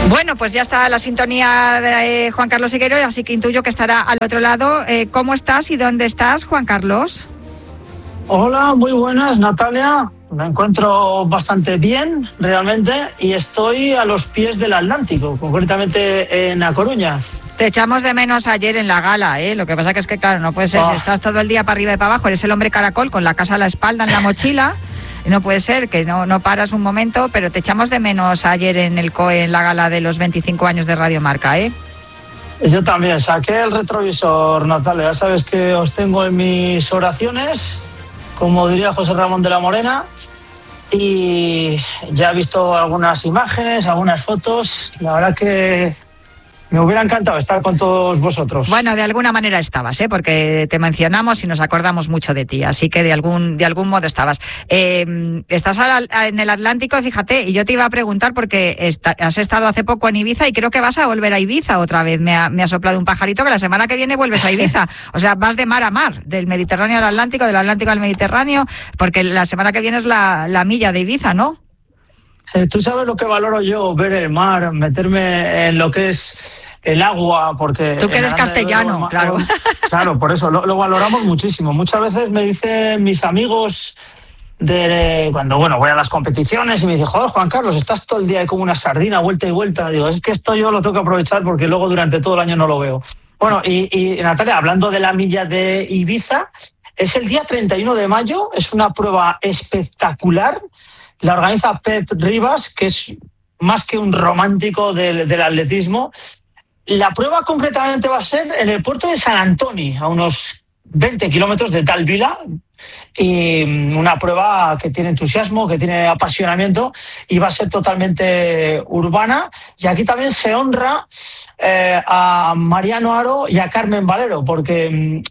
Bueno, pues ya está la sintonía de Juan Carlos Higuero, así que intuyo que estará al otro lado. ¿Cómo estás y dónde estás, Juan Carlos? Hola, muy buenas, Natalia. Me encuentro bastante bien, realmente, y estoy a los pies del Atlántico, concretamente en A Coruña. Te echamos de menos ayer en la gala, ¿eh? Lo que pasa que es que, claro, no puede ser, si estás todo el día para arriba y para abajo, eres el hombre caracol con la casa a la espalda en la mochila, no puede ser que no paras un momento, pero te echamos de menos ayer en el COE, en la gala de los 25 años de Radio Marca, ¿eh? Yo también saqué el retrovisor, Natalia, ya sabes que os tengo en mis oraciones, como diría José Ramón de la Morena, y ya he visto algunas imágenes, algunas fotos. La verdad que me hubiera encantado estar con todos vosotros. Bueno, de alguna manera estabas, porque te mencionamos y nos acordamos mucho de ti, así que de algún modo estabas. Estás en el Atlántico, fíjate, y yo te iba a preguntar porque has estado hace poco en Ibiza y creo que vas a volver a Ibiza otra vez. Me ha soplado un pajarito que la semana que viene vuelves a Ibiza. O sea, vas de mar a mar, del Mediterráneo al Atlántico, del Atlántico al Mediterráneo, porque la semana que viene es la milla de Ibiza, ¿no? Tú sabes lo que valoro yo, ver el mar, meterme en lo que es el agua, porque... Tú que eres castellano, claro. Claro, por eso lo valoramos muchísimo. Muchas veces me dicen mis amigos cuando voy a las competiciones y me dicen, joder, Juan Carlos, estás todo el día como una sardina, vuelta y vuelta. Digo, es que esto yo lo tengo que aprovechar porque luego durante todo el año no lo veo. Bueno, y Natalia, hablando de la milla de Ibiza, es el día 31 de mayo, es una prueba espectacular. La organiza Pep Ribas, que es más que un romántico del atletismo. La prueba concretamente va a ser en el puerto de San Antonio, a unos 20 kilómetros de Tal Vila, y una prueba que tiene entusiasmo, que tiene apasionamiento, y va a ser totalmente urbana. Y aquí también se honra a Mariano Aro y a Carmen Valero, porque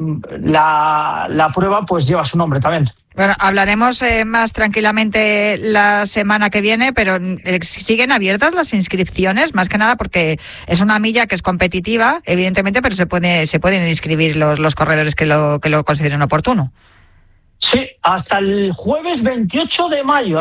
la prueba pues lleva su nombre también. Bueno, hablaremos más tranquilamente la semana que viene, pero siguen abiertas las inscripciones, más que nada porque es una milla que es competitiva, evidentemente, pero se pueden inscribir los corredores que lo consideren oportuno. Sí, hasta el jueves 28 de mayo,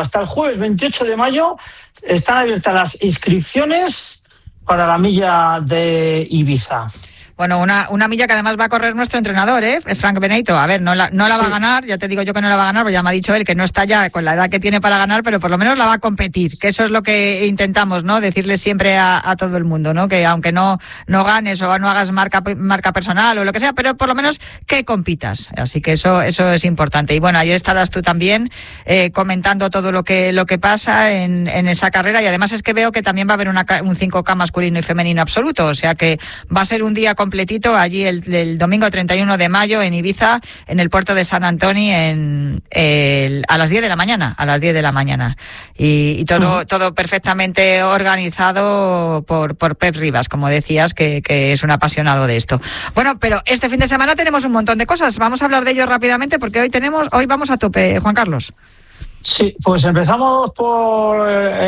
están abiertas las inscripciones para la milla de Ibiza. Bueno, una milla que además va a correr nuestro entrenador, Frank Benito. A ver, no la va a ganar, ya te digo yo que no la va a ganar, porque ya me ha dicho él que no está ya con la edad que tiene para ganar, pero por lo menos la va a competir, que eso es lo que intentamos, ¿no? Decirle siempre a todo el mundo, ¿no? Que aunque no ganes o no hagas marca personal o lo que sea, pero por lo menos que compitas. Así que eso es importante. Y bueno, ahí estarás tú también comentando todo lo que pasa en esa carrera, y además es que veo que también va a haber un 5K masculino y femenino absoluto, o sea que va a ser un día completito allí el domingo 31 de mayo en Ibiza, en el puerto de San Antonio, a las 10 de la mañana. Y todo perfectamente organizado por Pep Ribas, como decías, que es un apasionado de esto. Bueno, pero este fin de semana tenemos un montón de cosas. Vamos a hablar de ello rápidamente porque hoy vamos a tope, Juan Carlos. Sí, pues empezamos por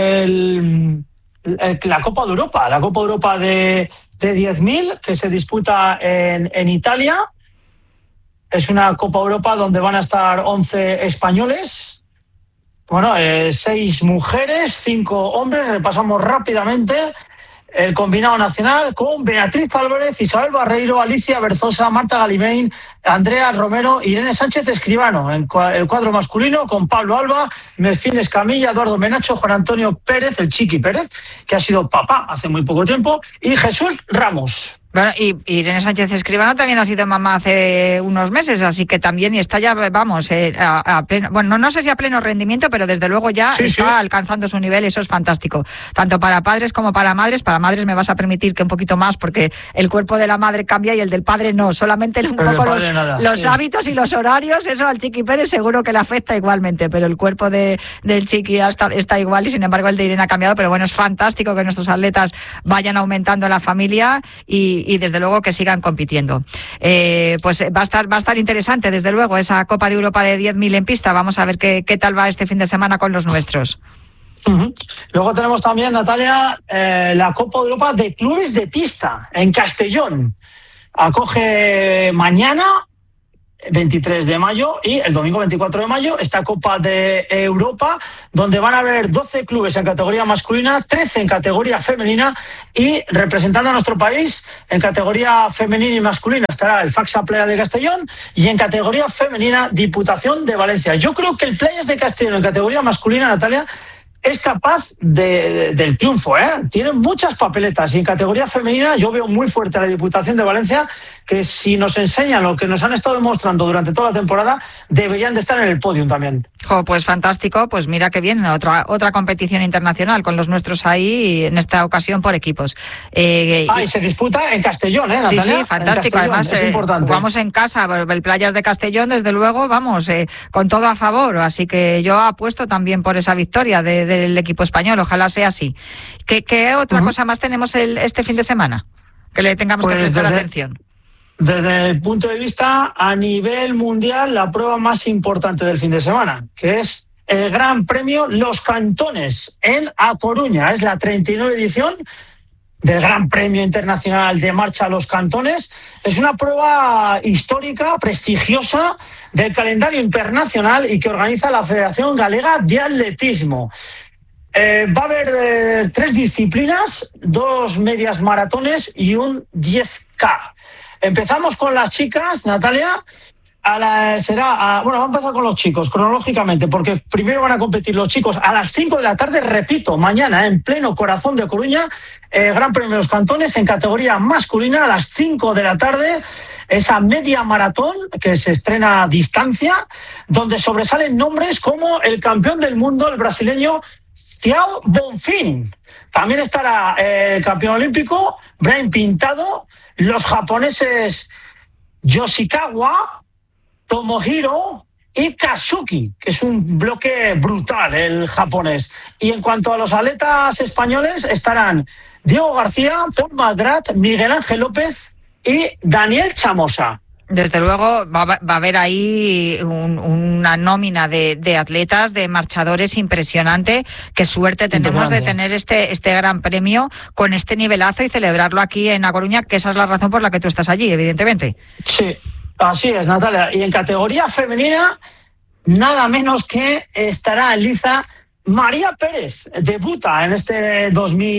la Copa de Europa de 10.000 que se disputa en Italia. Es una Copa Europa donde van a estar 11 españoles, 6 mujeres, 5 hombres. Repasamos rápidamente el combinado nacional con Beatriz Álvarez, Isabel Barreiro, Alicia Berzosa, Marta Galimain, Andrea Romero, Irene Sánchez Escribano. En el cuadro masculino con Pablo Alba, Merfín Escamilla, Eduardo Menacho, Juan Antonio Pérez, el Chiqui Pérez, que ha sido papá hace muy poco tiempo, y Jesús Ramos. Bueno, y Irene Sánchez Escribano también ha sido mamá hace unos meses, así que también, y está ya, vamos, a pleno, bueno, no sé si a pleno rendimiento, pero desde luego ya está alcanzando su nivel, y eso es fantástico, tanto para padres como para madres. Para madres me vas a permitir que un poquito más, porque el cuerpo de la madre cambia y el del padre no, solamente un poco los hábitos y los horarios, eso al Chiqui Pérez seguro que le afecta igualmente, pero el cuerpo del Chiqui está igual, y sin embargo el de Irene ha cambiado. Pero bueno, es fantástico que nuestros atletas vayan aumentando la familia y desde luego que sigan compitiendo. Pues va a estar interesante, desde luego, esa Copa de Europa de 10.000 en pista. Vamos a ver qué tal va este fin de semana con los nuestros. Uh-huh. Luego tenemos también, Natalia, la Copa de Europa de clubes de pista en Castellón. Acoge mañana 23 de mayo y el domingo 24 de mayo esta Copa de Europa, donde van a haber 12 clubes en categoría masculina, 13 en categoría femenina, y representando a nuestro país en categoría femenina y masculina estará el Faxa Playa de Castellón, y en categoría femenina Diputación de Valencia. Yo creo que el Playas de Castellón en categoría masculina, Natalia, es capaz del triunfo, ¿eh? Tiene muchas papeletas, y en categoría femenina yo veo muy fuerte a la Diputación de Valencia, que si nos enseñan lo que nos han estado demostrando durante toda la temporada, deberían de estar en el podium también. Pues fantástico, pues mira que bien, otra competición internacional con los nuestros ahí, en esta ocasión por equipos. Y se disputa en Castellón, Natalia. Sí, fantástico. Además, es importante. Jugamos en casa, el Playas de Castellón, desde luego, vamos, con todo a favor, así que yo apuesto también por esa victoria del equipo español, ojalá sea así. ¿Qué otra cosa más tenemos este fin de semana que le tengamos que prestar atención? Desde el punto de vista a nivel mundial, la prueba más importante del fin de semana, que es el Gran Premio Los Cantones en A Coruña. Es la 39 edición del Gran Premio Internacional de Marcha Los Cantones. Es una prueba histórica, prestigiosa, del calendario internacional y que organiza la Federación Galega de Atletismo. Va a haber 3 disciplinas, 2 medias maratones y un 10K. Empezamos con las chicas, Natalia. Vamos a empezar con los chicos, cronológicamente, porque primero van a competir los chicos a las 5 de la tarde, repito, mañana, en pleno corazón de Coruña, Gran Premio de los Cantones en categoría masculina a las 5 de la tarde, esa media maratón que se estrena a distancia, donde sobresalen nombres como el campeón del mundo, el brasileño Thiago Bonfim. También estará el campeón olímpico Brian Pintado, los japoneses Yoshikawa, Tomohiro y Kazuki, que es un bloque brutal el japonés. Y en cuanto a los atletas españoles, estarán Diego García, Paul Magrat, Miguel Ángel López y Daniel Chamosa. Desde luego va a haber ahí una nómina de atletas, de marchadores impresionante. Qué suerte tenemos de tener este gran premio con este nivelazo y celebrarlo aquí en A Coruña, que esa es la razón por la que tú estás allí, evidentemente. Sí, así es, Natalia. Y en categoría femenina, nada menos que estará en liza María Pérez. Debuta en este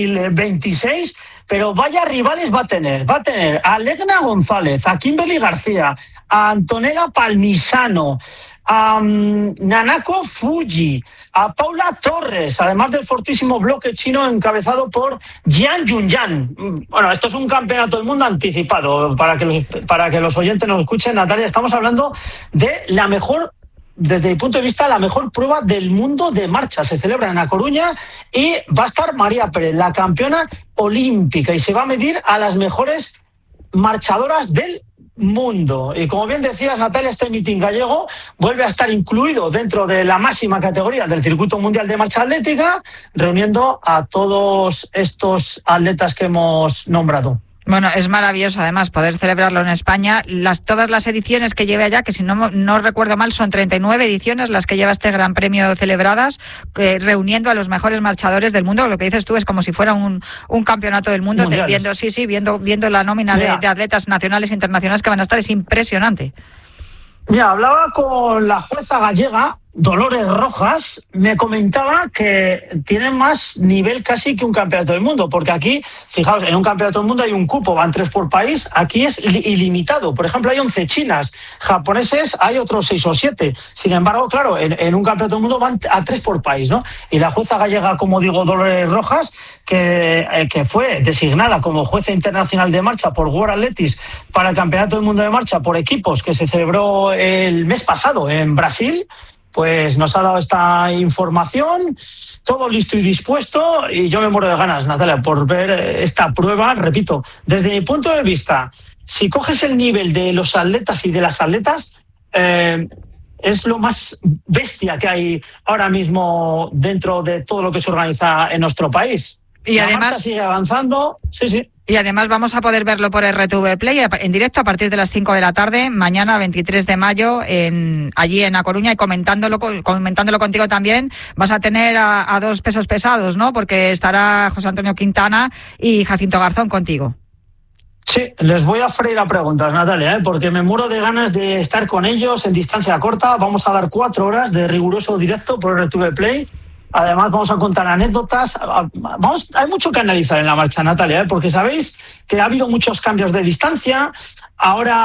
2026, pero vaya rivales va a tener. Va a tener a Legna González, a Kimberly García, a Antonella Palmisano, a Nanako Fuji, a Paula Torres, además del fortísimo bloque chino encabezado por Jian Yunyan. Bueno, esto es un campeonato del mundo anticipado. Para que los oyentes nos escuchen, Natalia, estamos hablando de la mejor, desde mi punto de vista, la mejor prueba del mundo de marcha. Se celebra en A Coruña y va a estar María Pérez, la campeona olímpica, y se va a medir a las mejores marchadoras del mundo. Y como bien decías, Natalia, este mitin gallego vuelve a estar incluido dentro de la máxima categoría del Circuito Mundial de Marcha Atlética, reuniendo a todos estos atletas que hemos nombrado. Bueno, es maravilloso además poder celebrarlo en España. Todas las ediciones que lleve allá, que si no recuerdo mal son 39 ediciones las que lleva este Gran Premio celebradas, reuniendo a los mejores marchadores del mundo. Lo que dices tú es como si fuera un campeonato del mundo, viendo la nómina de atletas nacionales e internacionales que van a estar. Es impresionante. Mira, hablaba con la jueza gallega, Dolores Rojas, me comentaba que tiene más nivel casi que un campeonato del mundo, porque aquí, fijaos, en un campeonato del mundo hay un cupo, van 3 por país, aquí es ilimitado. Por ejemplo, hay 11 chinas, japoneses hay otros 6 o 7. Sin embargo, claro, en un campeonato del mundo van a 3 por país, ¿no? Y la jueza gallega, como digo, Dolores Rojas, que fue designada como jueza internacional de marcha por World Athletics para el Campeonato del Mundo de Marcha por equipos que se celebró el mes pasado en Brasil, pues nos ha dado esta información, todo listo y dispuesto, y yo me muero de ganas, Natalia, por ver esta prueba. Repito, desde mi punto de vista, si coges el nivel de los atletas y de las atletas, es lo más bestia que hay ahora mismo dentro de todo lo que se organiza en nuestro país. Y además marcha sigue avanzando, sí. Y además vamos a poder verlo por RTV Play en directo a partir de las 5 de la tarde, mañana 23 de mayo, allí en A Coruña, y comentándolo contigo también. Vas a tener a 2 pesos pesados, ¿no? Porque estará José Antonio Quintana y Jacinto Garzón contigo. Sí, les voy a freír a preguntas, Natalia, porque me muero de ganas de estar con ellos en distancia corta. Vamos a dar 4 horas de riguroso directo por RTV Play. Además, vamos a contar anécdotas. Hay mucho que analizar en la marcha, Natalia, porque sabéis que ha habido muchos cambios de distancia. Ahora